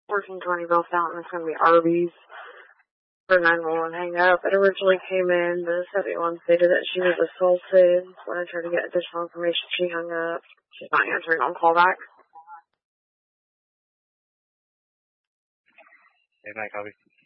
1420 Bell Fountain. It's going to be Arby's for 911 hang up. It originally came in. The 71 stated that she was assaulted. When I tried to get additional information, she hung up. She's not answering on callback. Hey, Mike, copy.